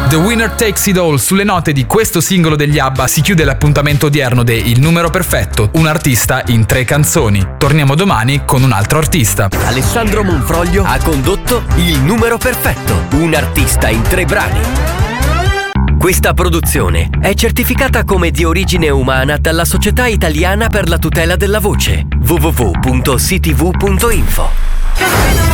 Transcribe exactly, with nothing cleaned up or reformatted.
The Winner Takes It All. Sulle note di questo singolo degli ABBA si chiude l'appuntamento odierno de Il numero perfetto, un artista in tre canzoni. Torniamo domani con un altro artista. Alessandro Monfroglio ha condotto Il numero perfetto, un artista in tre brani. Questa produzione è certificata come di origine umana dalla Società Italiana per la tutela della voce. w w w punto c t v punto info.